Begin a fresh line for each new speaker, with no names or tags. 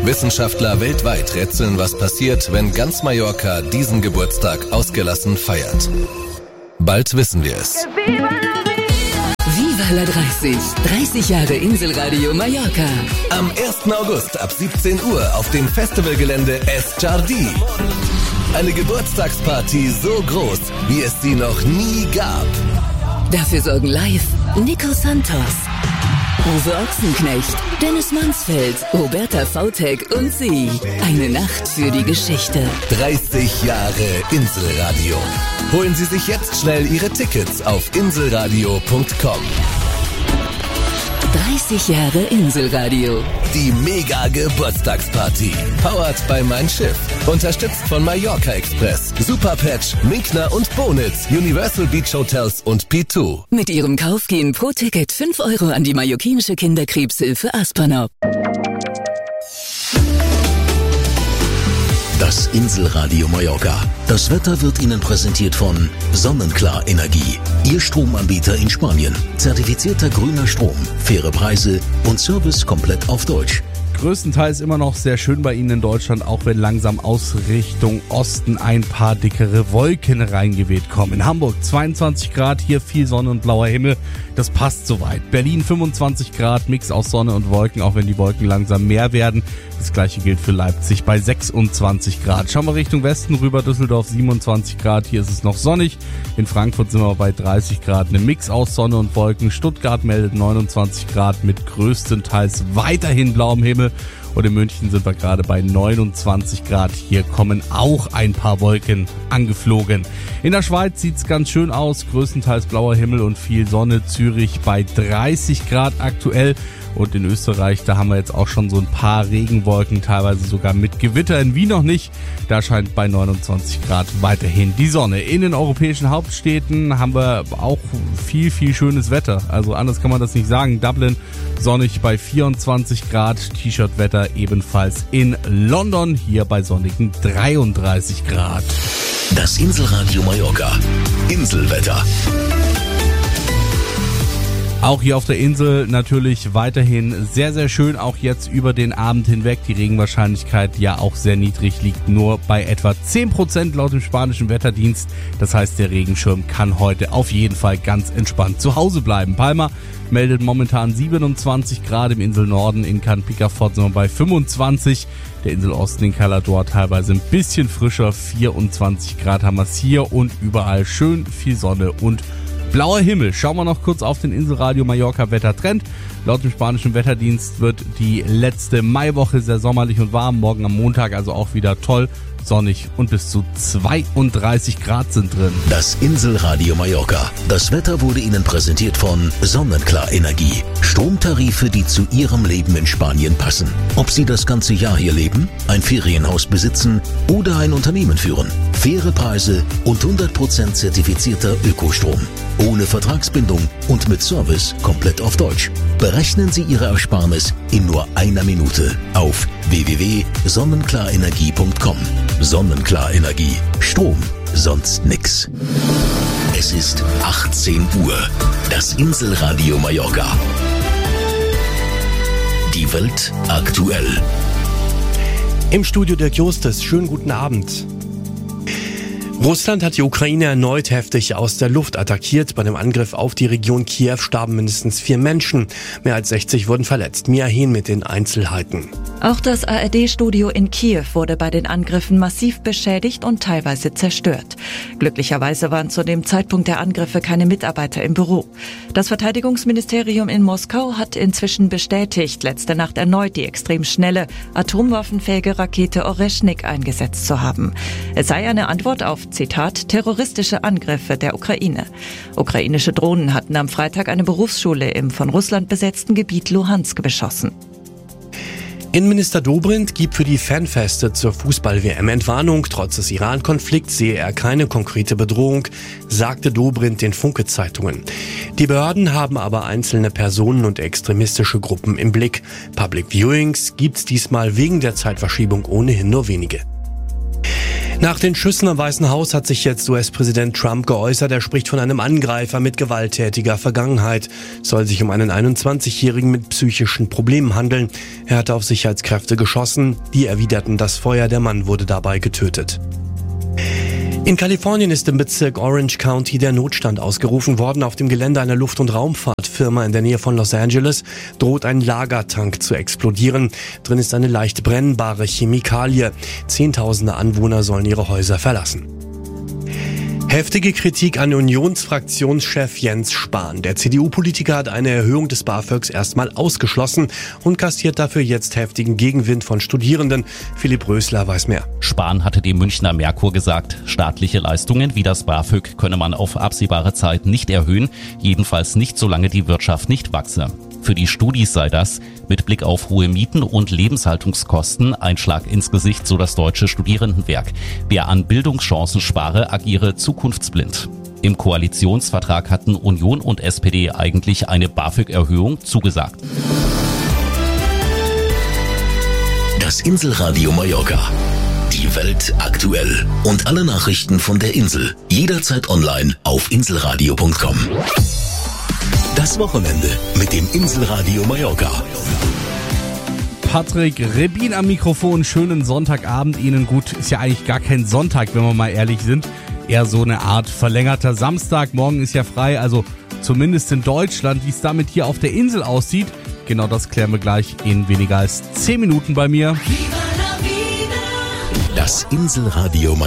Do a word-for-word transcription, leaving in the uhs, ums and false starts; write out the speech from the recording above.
Wissenschaftler weltweit rätseln, was passiert, wenn ganz Mallorca diesen Geburtstag ausgelassen feiert. Bald wissen wir es.
Viva la dreißig. dreißig Jahre Inselradio Mallorca.
Am ersten August ab siebzehn Uhr auf dem Festivalgelände Es Jardí. Eine Geburtstagsparty so groß, wie es sie noch nie gab.
Dafür sorgen live Nico Santos, Uwe Ochsenknecht, Dennis Mansfeld, Roberta Vautek und sie. Eine Nacht für die Geschichte.
dreißig Jahre Inselradio. Holen Sie sich jetzt schnell Ihre Tickets auf inselradio punkt com.
dreißig Jahre Inselradio.
Die Mega-Geburtstagsparty. Powered by Mein Schiff. Unterstützt von Mallorca Express, Superpatch, Minkner und Bonitz, Universal Beach Hotels und P zwei.
Mit ihrem Kauf gehen pro Ticket fünf Euro an die mallorquinische Kinderkrebshilfe Aspernau.
Das Inselradio Mallorca. Das Wetter wird Ihnen präsentiert von Sonnenklar Energie. Ihr Stromanbieter in Spanien. Zertifizierter grüner Strom, faire Preise und Service komplett auf Deutsch.
Größtenteils immer noch sehr schön bei Ihnen in Deutschland, auch wenn langsam aus Richtung Osten ein paar dickere Wolken reingeweht kommen. In Hamburg zweiundzwanzig Grad, hier viel Sonne und blauer Himmel, das passt soweit. Berlin fünfundzwanzig Grad, Mix aus Sonne und Wolken, auch wenn die Wolken langsam mehr werden. Das gleiche gilt für Leipzig bei sechsundzwanzig Grad. Schauen wir Richtung Westen rüber, Düsseldorf siebenundzwanzig Grad, hier ist es noch sonnig. In Frankfurt sind wir bei dreißig Grad, eine Mix aus Sonne und Wolken. Stuttgart meldet neunundzwanzig Grad mit größtenteils weiterhin blauem Himmel. Und in München sind wir gerade bei neunundzwanzig Grad. Hier kommen auch ein paar Wolken angeflogen. In der Schweiz sieht's ganz schön aus. Größtenteils blauer Himmel und viel Sonne. Zürich bei dreißig Grad aktuell. Und in Österreich, da haben wir jetzt auch schon so ein paar Regenwolken, teilweise sogar mit Gewitter. In Wien noch nicht. Da scheint bei neunundzwanzig Grad weiterhin die Sonne. In den europäischen Hauptstädten haben wir auch viel, viel schönes Wetter. Also anders kann man das nicht sagen. Dublin sonnig bei vierundzwanzig Grad. T-Shirt-Wetter ebenfalls in London. Hier bei sonnigen dreiunddreißig Grad.
Das Inselradio Mallorca. Inselwetter.
Auch hier auf der Insel natürlich weiterhin sehr, sehr schön, auch jetzt über den Abend hinweg. Die Regenwahrscheinlichkeit ja auch sehr niedrig, liegt nur bei etwa zehn Prozent laut dem spanischen Wetterdienst. Das heißt, der Regenschirm kann heute auf jeden Fall ganz entspannt zu Hause bleiben. Palma meldet momentan siebenundzwanzig Grad im Inselnorden, in Can Picafort sind wir bei fünfundzwanzig. Der Inselosten in Calador teilweise ein bisschen frischer, vierundzwanzig Grad haben wir es hier und überall schön viel Sonne und blauer Himmel. Schauen wir noch kurz auf den Inselradio Mallorca Wettertrend. Laut dem spanischen Wetterdienst wird die letzte Maiwoche sehr sommerlich und warm. Morgen am Montag also auch wieder toll, sonnig und bis zu zweiunddreißig Grad sind drin.
Das Inselradio Mallorca. Das Wetter wurde Ihnen präsentiert von Sonnenklar Energie. Stromtarife, die zu Ihrem Leben in Spanien passen. Ob Sie das ganze Jahr hier leben, ein Ferienhaus besitzen oder ein Unternehmen führen. Faire Preise und hundert Prozent zertifizierter Ökostrom. Ohne Vertragsbindung und mit Service komplett auf Deutsch. Berechnen Sie Ihre Ersparnis in nur einer Minute auf w w w punkt sonnenklarenergie punkt com. Sonnenklar Energie. Strom, sonst nix. Es ist achtzehn Uhr. Das Inselradio Mallorca. Die Welt aktuell.
Im Studio Dirk Justus. Schönen guten Abend. Russland hat die Ukraine erneut heftig aus der Luft attackiert. Bei dem Angriff auf die Region Kiew starben mindestens vier Menschen. Mehr als sechzig wurden verletzt. Mia Hehn mit den Einzelheiten.
Auch das A R D-Studio in Kiew wurde bei den Angriffen massiv beschädigt und teilweise zerstört. Glücklicherweise waren zu dem Zeitpunkt der Angriffe keine Mitarbeiter im Büro. Das Verteidigungsministerium in Moskau hat inzwischen bestätigt, letzte Nacht erneut die extrem schnelle, atomwaffenfähige Rakete Oreschnik eingesetzt zu haben. Es sei eine Antwort auf, Zitat, terroristische Angriffe der Ukraine. Ukrainische Drohnen hatten am Freitag eine Berufsschule im von Russland besetzten Gebiet Luhansk beschossen.
Innenminister Dobrindt gibt für die Fanfeste zur Fußball-W M Entwarnung. Trotz des Iran-Konflikts sehe er keine konkrete Bedrohung, sagte Dobrindt den Funke-Zeitungen. Die Behörden haben aber einzelne Personen und extremistische Gruppen im Blick. Public Viewings gibt's diesmal wegen der Zeitverschiebung ohnehin nur wenige. Nach den Schüssen am Weißen Haus hat sich jetzt U S-Präsident Trump geäußert. Er spricht von einem Angreifer mit gewalttätiger Vergangenheit. Es soll sich um einen einundzwanzigjährigen mit psychischen Problemen handeln. Er hatte auf Sicherheitskräfte geschossen. Die erwiderten das Feuer. Der Mann wurde dabei getötet. In Kalifornien ist im Bezirk Orange County der Notstand ausgerufen worden. Auf dem Gelände einer Luft- und Raumfahrtfirma in der Nähe von Los Angeles droht ein Lagertank zu explodieren. Drin ist eine leicht brennbare Chemikalie. Zehntausende Anwohner sollen ihre Häuser verlassen. Heftige Kritik an Unionsfraktionschef Jens Spahn. Der C D U-Politiker hat eine Erhöhung des BAföGs erstmal ausgeschlossen und kassiert dafür jetzt heftigen Gegenwind von Studierenden. Philipp Rösler weiß mehr.
Spahn hatte dem Münchner Merkur gesagt, staatliche Leistungen wie das BAföG könne man auf absehbare Zeit nicht erhöhen, jedenfalls nicht, solange die Wirtschaft nicht wachse. Für die Studis sei das, mit Blick auf hohe Mieten und Lebenshaltungskosten, ein Schlag ins Gesicht, so das Deutsche Studierendenwerk. Wer an Bildungschancen spare, agiere zukunftsblind. Im Koalitionsvertrag hatten Union und S P D eigentlich eine BAföG-Erhöhung zugesagt.
Das Inselradio Mallorca. Die Welt aktuell. Und alle Nachrichten von der Insel. Jederzeit online auf inselradio punkt com. Das Wochenende mit dem Inselradio Mallorca.
Patrick Rebin am Mikrofon. Schönen Sonntagabend Ihnen. Gut, ist ja eigentlich gar kein Sonntag, wenn wir mal ehrlich sind. Eher so eine Art verlängerter Samstag. Morgen ist ja frei, also zumindest in Deutschland. Wie es damit hier auf der Insel aussieht, genau das klären wir gleich in weniger als zehn Minuten bei mir.
Das Inselradio Mallorca.